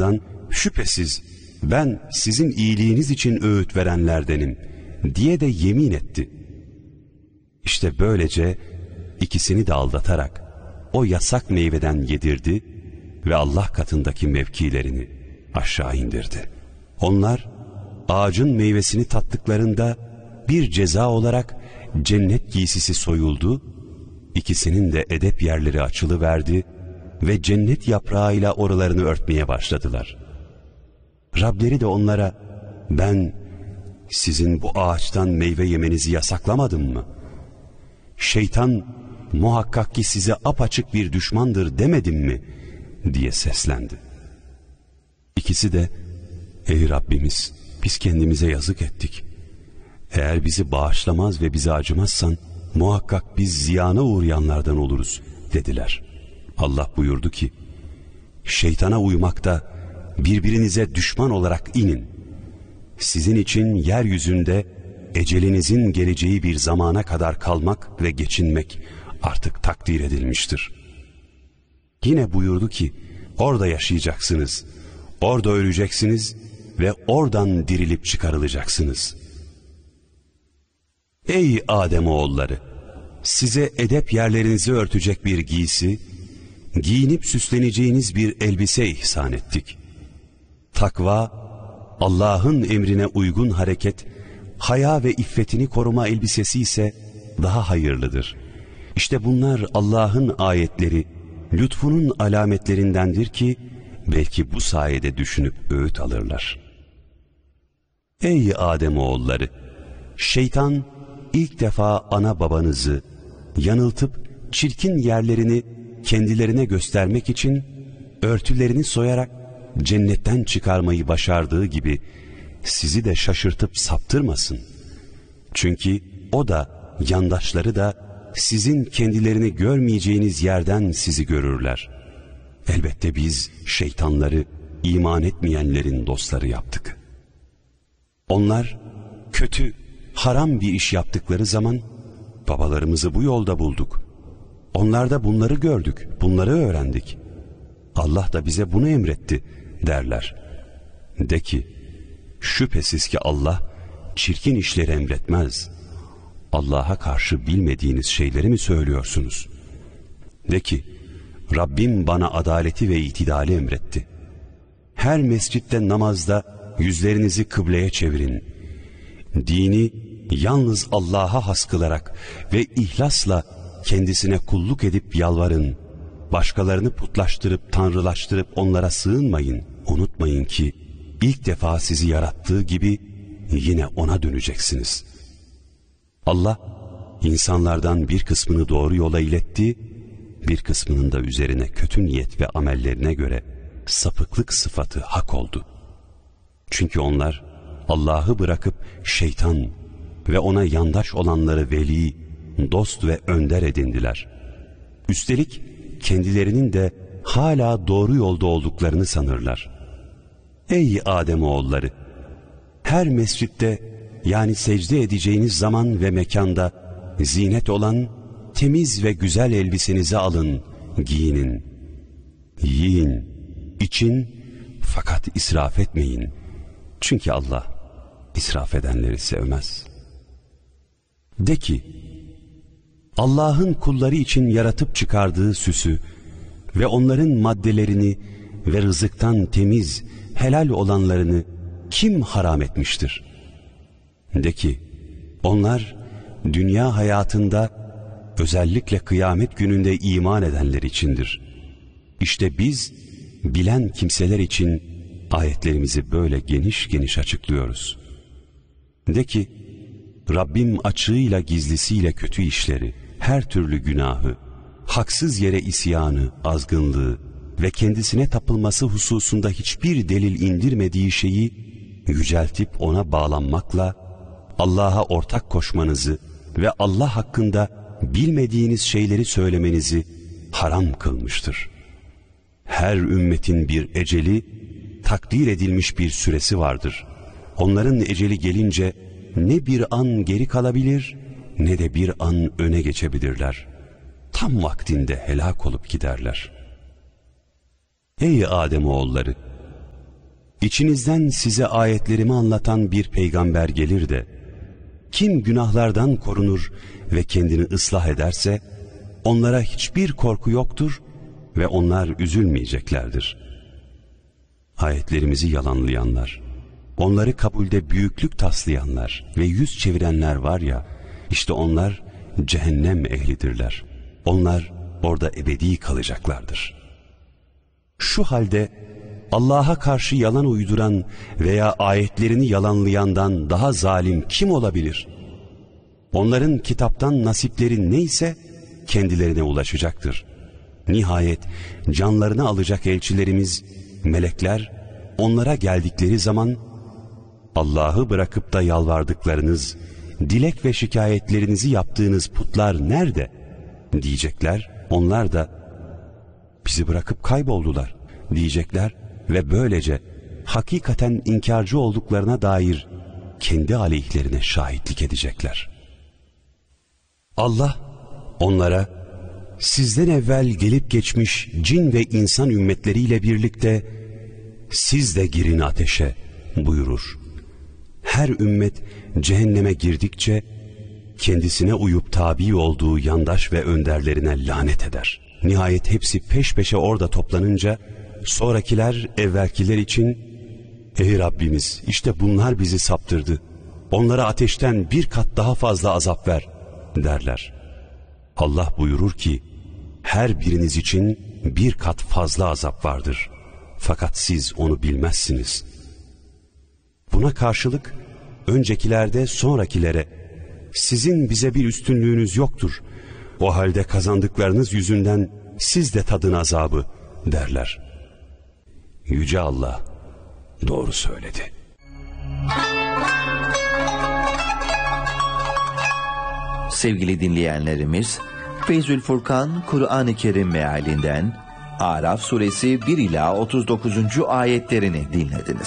Ardından şüphesiz ben sizin iyiliğiniz için öğüt verenlerdenim diye de yemin etti. İşte böylece ikisini de aldatarak o yasak meyveden yedirdi ve Allah katındaki mevkilerini aşağı indirdi. Onlar ağacın meyvesini tattıklarında bir ceza olarak cennet giysisi soyuldu, ikisinin de edep yerleri açılıverdi ve cennet yaprağıyla oralarını örtmeye başladılar. Rableri de onlara, ben sizin bu ağaçtan meyve yemenizi yasaklamadım mı? Şeytan muhakkak ki size apaçık bir düşmandır demedim mi? Diye seslendi. İkisi de, ey Rabbimiz, biz kendimize yazık ettik. Eğer bizi bağışlamaz ve bize acımazsan muhakkak biz ziyana uğrayanlardan oluruz dediler. Allah buyurdu ki, şeytana uymakta birbirinize düşman olarak inin. Sizin için yeryüzünde ecelinizin geleceği bir zamana kadar kalmak ve geçinmek artık takdir edilmiştir. Yine buyurdu ki, orada yaşayacaksınız, orada öleceksiniz ve oradan dirilip çıkarılacaksınız. Ey Ademoğulları! Size edep yerlerinizi örtecek bir giysi, giyinip süsleneceğiniz bir elbise ihsan ettik. Takva, Allah'ın emrine uygun hareket, haya ve iffetini koruma elbisesi ise daha hayırlıdır. İşte bunlar Allah'ın ayetleri, lütfunun alametlerindendir ki, belki bu sayede düşünüp öğüt alırlar. Ey Ademoğulları! Şeytan ilk defa ana babanızı yanıltıp çirkin yerlerini kendilerine göstermek için örtülerini soyarak cennetten çıkarmayı başardığı gibi sizi de şaşırtıp saptırmasın. Çünkü o da yandaşları da sizin kendilerini görmeyeceğiniz yerden sizi görürler. Elbette biz şeytanları iman etmeyenlerin dostları yaptık. Onlar kötü, haram bir iş yaptıkları zaman babalarımızı bu yolda bulduk. Onlarda bunları gördük, bunları öğrendik. Allah da bize bunu emretti derler. De ki, şüphesiz ki Allah çirkin işleri emretmez. Allah'a karşı bilmediğiniz şeyleri mi söylüyorsunuz? De ki, Rabbim bana adaleti ve itidali emretti. Her mescitte namazda yüzlerinizi kıbleye çevirin. Dini yalnız Allah'a has kılarak ve ihlasla kendisine kulluk edip yalvarın. Başkalarını putlaştırıp tanrılaştırıp onlara sığınmayın. Unutmayın ki ilk defa sizi yarattığı gibi yine ona döneceksiniz. Allah insanlardan bir kısmını doğru yola iletti, bir kısmının da üzerine kötü niyet ve amellerine göre sapıklık sıfatı hak oldu. Çünkü onlar Allah'ı bırakıp şeytan ve ona yandaş olanları veli, dost ve önder edindiler. Üstelik kendilerinin de hala doğru yolda olduklarını sanırlar. Ey Ademoğulları! Her mescitte, yani secde edeceğiniz zaman ve mekanda zinet olan temiz ve güzel elbisenizi alın, giyinin. Yiyin, için, fakat israf etmeyin. Çünkü Allah israf edenleri sevmez. De ki, Allah'ın kulları için yaratıp çıkardığı süsü ve onların maddelerini ve rızıktan temiz, helal olanlarını kim haram etmiştir? De ki, onlar dünya hayatında, özellikle kıyamet gününde iman edenler içindir. İşte biz bilen kimseler için ayetlerimizi böyle geniş geniş açıklıyoruz. De ki, Rabbim açığıyla gizlisiyle kötü işleri, her türlü günahı, haksız yere isyanı, azgınlığı ve kendisine tapılması hususunda hiçbir delil indirmediği şeyi yüceltip ona bağlanmakla Allah'a ortak koşmanızı ve Allah hakkında bilmediğiniz şeyleri söylemenizi haram kılmıştır. Her ümmetin bir eceli, takdir edilmiş bir süresi vardır. Onların eceli gelince ne bir an geri kalabilir ne de bir an öne geçebilirler. Tam vaktinde helak olup giderler. Ey Ademoğulları! İçinizden size ayetlerimi anlatan bir peygamber gelir de, kim günahlardan korunur ve kendini ıslah ederse, onlara hiçbir korku yoktur ve onlar üzülmeyeceklerdir. Ayetlerimizi yalanlayanlar, onları kabulde büyüklük taslayanlar ve yüz çevirenler var ya, işte onlar cehennem ehlidirler. Onlar orada ebedi kalacaklardır. Şu halde Allah'a karşı yalan uyduran veya ayetlerini yalanlayandan daha zalim kim olabilir? Onların kitaptan nasipleri neyse kendilerine ulaşacaktır. Nihayet canlarını alacak elçilerimiz, melekler onlara geldikleri zaman, Allah'ı bırakıp da yalvardıklarınız, dilek ve şikayetlerinizi yaptığınız putlar nerede? Diyecekler. Onlar da bizi bırakıp kayboldular diyecekler ve böylece hakikaten inkarcı olduklarına dair kendi aleyhlerine şahitlik edecekler. Allah onlara sizden evvel gelip geçmiş cin ve insan ümmetleriyle birlikte siz de girin ateşe buyurur. Her ümmet cehenneme girdikçe kendisine uyup tabi olduğu yandaş ve önderlerine lanet eder. Nihayet hepsi peş peşe orada toplanınca sonrakiler evvelkiler için ey Rabbimiz işte bunlar bizi saptırdı. Onlara ateşten bir kat daha fazla azap ver derler. Allah buyurur ki her biriniz için bir kat fazla azap vardır. Fakat siz onu bilmezsiniz. Buna karşılık öncekilerde sonrakilere sizin bize bir üstünlüğünüz yoktur. O halde kazandıklarınız yüzünden siz de tadın azabı derler. Yüce Allah doğru söyledi. Sevgili dinleyenlerimiz, Feyzül Furkan Kur'an-ı Kerim mealinden Araf suresi 1 ila 39. ayetlerini dinlediniz.